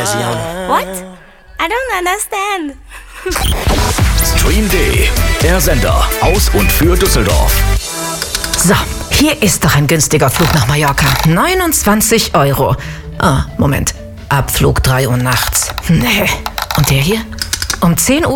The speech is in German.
Version. What? I don't understand. Stream.de, der Sender aus und für Düsseldorf. So, hier ist doch ein günstiger Flug nach Mallorca. 29 €. Ah, Moment. Abflug 3 Uhr nachts. Nee. Und der hier? Um 10 Uhr?